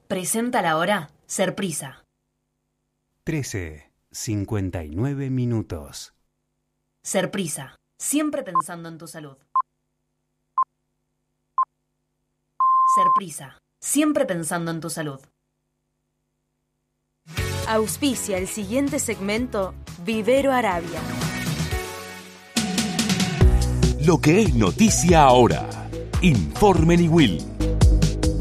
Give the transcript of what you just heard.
Presenta la hora Serprisa. 13:59 minutos. Serprisa, siempre pensando en tu salud. Serprisa, siempre pensando en tu salud. Auspicia el siguiente segmento Vivero Arabia. Lo que es noticia ahora. Informe Niwil.